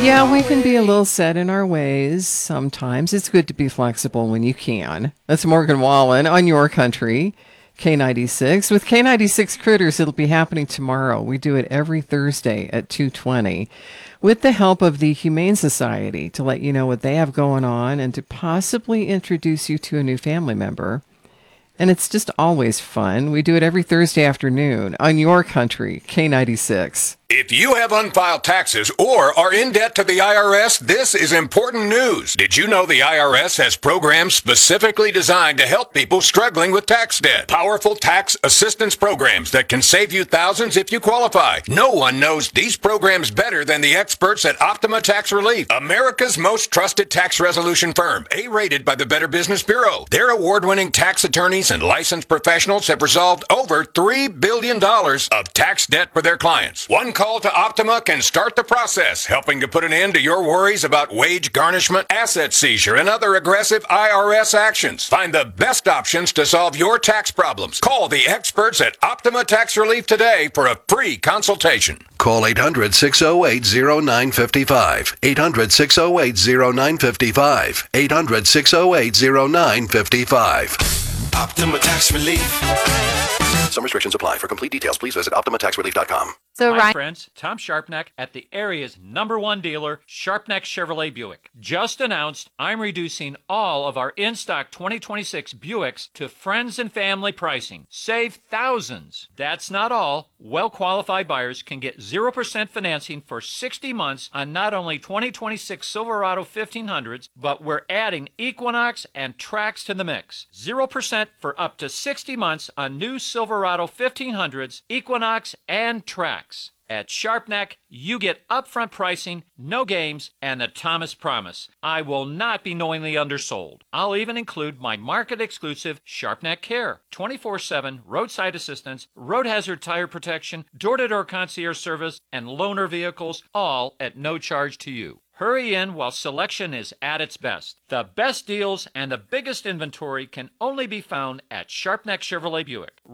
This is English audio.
Yeah, we can be a little set in our ways sometimes. It's good to be flexible when you can. That's Morgan Wallen on Your Country, K96. With K96 Critters, it'll be happening tomorrow. We do it every Thursday at 2:20 with the help of the Humane Society to let you know what they have going on and to possibly introduce you to a new family member. And it's just always fun. We do it every Thursday afternoon on Your Country, K96. If you have unfiled taxes or are in debt to the IRS, this is important news. Did you know the IRS has programs specifically designed to help people struggling with tax debt? Powerful tax assistance programs that can save you thousands if you qualify. No one knows these programs better than the experts at Optima Tax Relief, America's most trusted tax resolution firm, A-rated by the Better Business Bureau. Their award-winning tax attorneys and licensed professionals have resolved over $3 billion of tax debt for their clients. One call to Optima can start the process, helping to put an end to your worries about wage garnishment, asset seizure, and other aggressive IRS actions. Find the best options to solve your tax problems. Call the experts at Optima Tax Relief today for a free consultation. Call 800-608-0955. 800-608-0955. 800-608-0955. Optima Tax Relief. Some restrictions apply. For complete details, please visit OptimaTaxRelief.com. So, Hi, Ryan, friends. Tom Sharpneck at the area's #1 dealer, Sharpneck Chevrolet Buick. Just announced I'm reducing all of our in-stock 2026 Buicks to friends and family pricing. Save thousands. That's not all. Well-qualified buyers can get 0% financing for 60 months on not only 2026 Silverado 1500s, but we're adding Equinox and Trax to the mix. 0% for up to 60 months on new Silverado 1500s, Equinox, and Trax. At Sharpneck, you get upfront pricing, no games, and the Thomas promise. I will not be knowingly undersold. I'll even include my market-exclusive Sharpneck Care, 24/7 roadside assistance, road hazard tire protection, door-to-door concierge service, and loaner vehicles, all at no charge to you. Hurry in while selection is at its best. The best deals and the biggest inventory can only be found at Sharpneck Chevrolet Buick.